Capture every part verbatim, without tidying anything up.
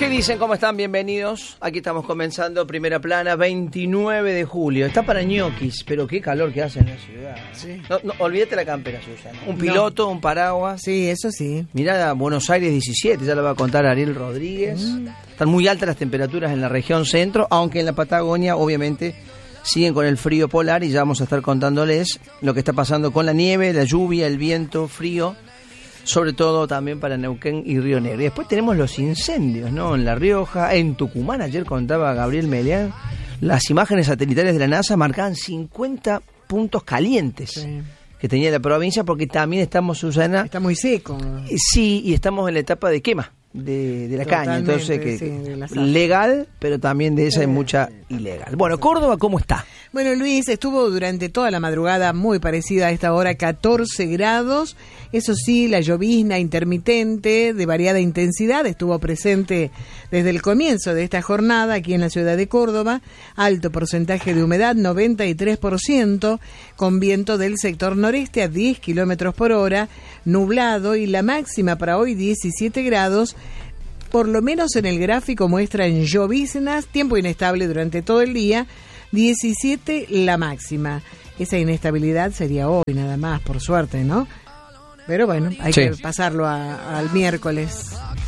¿Qué dicen? ¿Cómo están? Bienvenidos. Aquí estamos comenzando Primera Plana, veintinueve de julio. Está para ñoquis, pero qué calor que hace en la ciudad. Sí. No, no, olvídate la campera, Susana. Un piloto, no. Un paraguas. Sí, eso sí. Mirá, Buenos Aires diecisiete, ya lo va a contar Ariel Rodríguez. Mm. Están muy altas las temperaturas en la región centro, aunque en la Patagonia, obviamente, siguen con el frío polar y ya vamos a estar contándoles lo que está pasando con la nieve, la lluvia, el viento, frío. Sobre todo también para Neuquén y Río Negro. Y después tenemos los incendios, ¿no? En La Rioja, en Tucumán, ayer contaba Gabriel Meleán, las imágenes satelitales de la NASA marcaban cincuenta puntos calientes sí. que tenía la provincia, porque también estamos, Susana... Está muy seco. Sí, y estamos en la etapa de quema de, de la Totalmente, caña, entonces que, sí, de legal, pero también de esa hay mucha ilegal. Bueno, Córdoba, ¿cómo está? Bueno, Luis, estuvo durante toda la madrugada muy parecida a esta hora, catorce grados. Eso sí, la llovizna intermitente de variada intensidad estuvo presente desde el comienzo de esta jornada aquí en la ciudad de Córdoba. Alto porcentaje de humedad, noventa y tres por ciento, con viento del sector noreste a diez kilómetros por hora, nublado, y la máxima para hoy diecisiete grados. Por lo menos en el gráfico muestran lloviznas, tiempo inestable durante todo el día, diecisiete la máxima. Esa inestabilidad sería hoy nada más, por suerte, ¿no? Pero bueno, hay sí. que pasarlo a, al miércoles.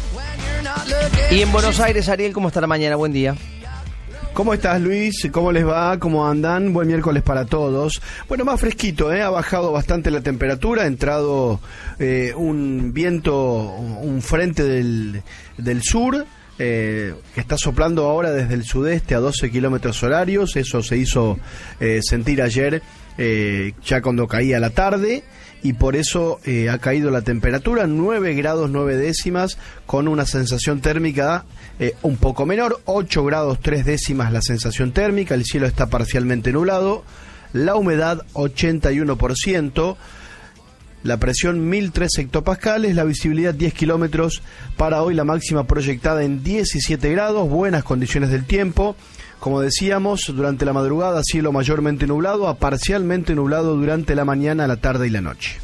Y en Buenos Aires, Ariel, ¿cómo está la mañana? Buen día. ¿Cómo estás, Luis? ¿Cómo les va? ¿Cómo andan? Buen miércoles para todos. Bueno, más fresquito, ¿eh? Ha bajado bastante la temperatura, ha entrado eh, un viento, un frente del, del sur, eh, que está soplando ahora desde el sudeste a doce kilómetros horarios. Eso se hizo eh, sentir ayer, eh, ya cuando caía la tarde. Y por eso eh, ha caído la temperatura, nueve grados nueve décimas, con una sensación térmica eh, un poco menor, ocho grados tres décimas la sensación térmica, el cielo está parcialmente nublado, la humedad ochenta y uno por ciento, la presión mil tres hectopascales, la visibilidad diez kilómetros, para hoy la máxima proyectada en diecisiete grados, buenas condiciones del tiempo. Como decíamos, durante la madrugada cielo mayormente nublado a parcialmente nublado durante la mañana, la tarde y la noche.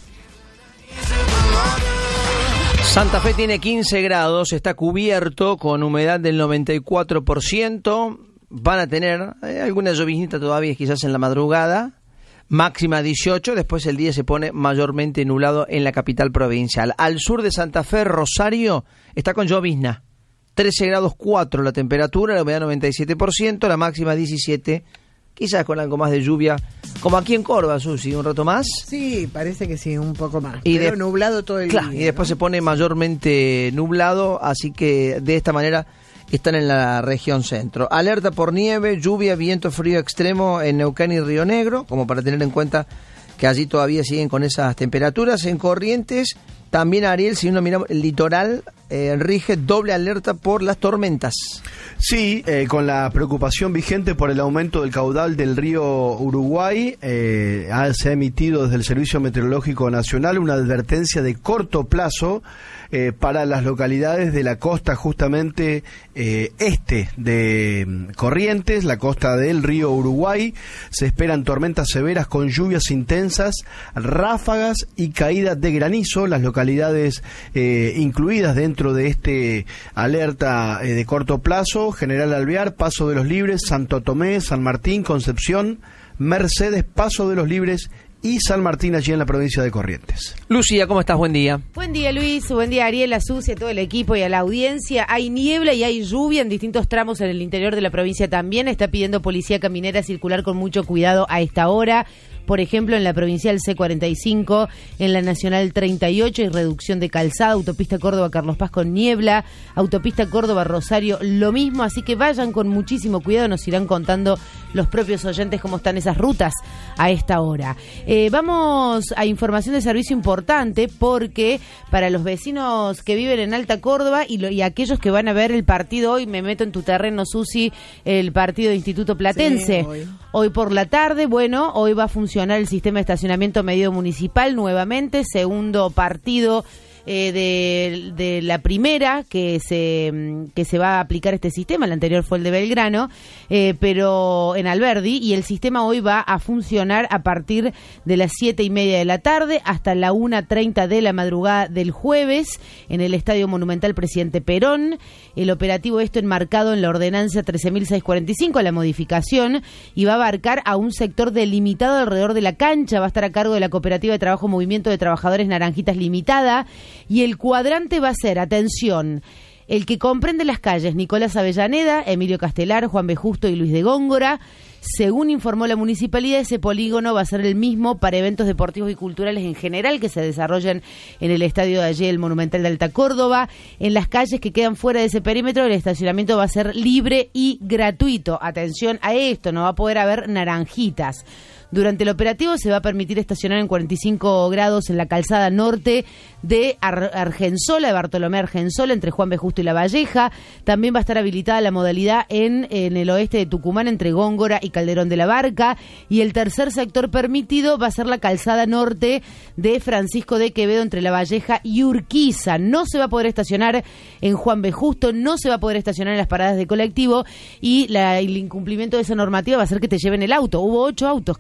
Santa Fe tiene quince grados, está cubierto con humedad del noventa y cuatro por ciento. Van a tener eh, alguna lloviznita todavía quizás en la madrugada. Máxima dieciocho, después el día se pone mayormente nublado en la capital provincial. Al sur de Santa Fe, Rosario, está con llovizna. trece grados cuatro la temperatura, la humedad noventa y siete por ciento, la máxima diecisiete, quizás con algo más de lluvia, como aquí en Córdoba, Susi, un rato más. Sí, parece que sí, un poco más, y pero de, nublado todo el claro, día. Y después ¿no? se pone mayormente nublado, así que de esta manera están en la región centro. Alerta por nieve, lluvia, viento frío extremo en Neuquén y Río Negro, como para tener en cuenta que allí todavía siguen con esas temperaturas. En Corrientes, también, Ariel, si uno mira el litoral, eh, rige doble alerta por las tormentas. Sí, eh, con la preocupación vigente por el aumento del caudal del río Uruguay, eh, ha, se ha emitido desde el Servicio Meteorológico Nacional una advertencia de corto plazo eh, para las localidades de la costa justamente eh, este de Corrientes, la costa del río Uruguay. Se esperan tormentas severas con lluvias intensas, ráfagas y caídas de granizo. Las localidades eh, incluidas dentro de este alerta eh, de corto plazo: General Alvear, Paso de los Libres, Santo Tomé, San Martín, Concepción, Mercedes, Paso de los Libres y San Martín, allí en la provincia de Corrientes. Lucía, ¿cómo estás? Buen día. Buen día, Luis. Buen día, Ariel, a Susi, a todo el equipo y a la audiencia. Hay niebla y hay lluvia en distintos tramos en el interior de la provincia también. Está pidiendo Policía Caminera circular con mucho cuidado a esta hora. Por ejemplo, en la provincial C cuarenta y cinco, en la nacional treinta y ocho hay reducción de calzada, autopista Córdoba-Carlos Paz con niebla, autopista Córdoba-Rosario lo mismo, así que vayan con muchísimo cuidado, nos irán contando los propios oyentes cómo están esas rutas a esta hora. Eh, vamos a información de servicio importante, porque para los vecinos que viven en Alta Córdoba y, lo, y aquellos que van a ver el partido hoy, me meto en tu terreno, Susi, el partido de Instituto Platense. Sí, hoy. hoy por la tarde, bueno, hoy va a funcionar el sistema de estacionamiento medido municipal nuevamente, segundo partido eh, de, de la primera que se, que se va a aplicar este sistema, el anterior fue el de Belgrano, eh, pero en Alberdi, y el sistema hoy va a funcionar a partir de las siete y media de la tarde hasta la una treinta de la madrugada del jueves en el Estadio Monumental Presidente Perón. El operativo esto enmarcado en la ordenanza trece mil seiscientos cuarenta y cinco, la modificación, y va a abarcar a un sector delimitado alrededor de la cancha. Va a estar a cargo de la Cooperativa de Trabajo Movimiento de Trabajadores Naranjitas Limitada, y el cuadrante va a ser, atención, el que comprende las calles Nicolás Avellaneda, Emilio Castelar, Juan B. Justo y Luis de Góngora. Según informó la municipalidad, ese polígono va a ser el mismo para eventos deportivos y culturales en general que se desarrollan en el estadio de allí, el Monumental de Alta Córdoba. En las calles que quedan fuera de ese perímetro, el estacionamiento va a ser libre y gratuito. Atención a esto, no va a poder haber naranjitas. Durante el operativo se va a permitir estacionar en cuarenta y cinco grados en la calzada norte de Ar- Argensola, de Bartolomé Argensola, entre Juan B. Justo y La Valleja. También va a estar habilitada la modalidad en, en el oeste de Tucumán, entre Góngora y Calderón de la Barca. Y el tercer sector permitido va a ser la calzada norte de Francisco de Quevedo, entre La Valleja y Urquiza. No se va a poder estacionar en Juan B. Justo, no se va a poder estacionar en las paradas de colectivo, y la, el incumplimiento de esa normativa va a ser que te lleven el auto. Hubo ocho autos